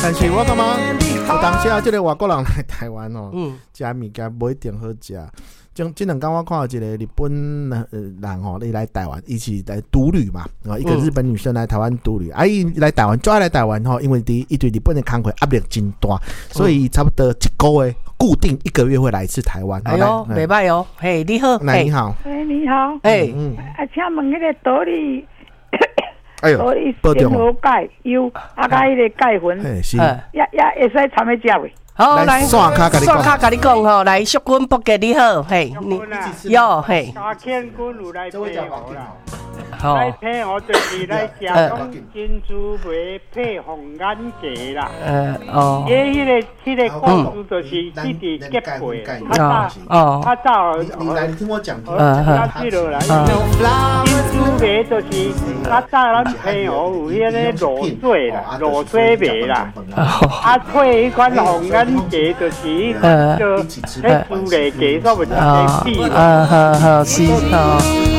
但是我感觉有当时这个外国人来台湾哦，食物件不一定好食。这两天我看到一个日本人哦，你来台湾，一起来独旅嘛，一个日本女生来台湾独旅，伊来台湾，最爱来台湾吼，因为一对日本的工作压力真大，所以差不多一个月固定1个月会来一次台湾。 哎呦，袂歹哦，嘿，你好， 你好， 你好，请问那个道理。 哎呦，保重哦！钙油，甲迄个钙粉， 是， 也会使掺咧食喂。 好，来刷卡甲你讲吼，来淑君伯杰你好，嘿，有嘿。 嘉庆君有来配合啦， 来配合就是来食讲珍珠糜配红眼鸡啦。迄个故事就是弟弟结配，他早， 你来听我讲， 他去了啦。珍珠糜就是他早咱配合有迄个卤水啦，卤水糜啦，配迄款红眼。鸡就是迄猪类鸡，所以就比是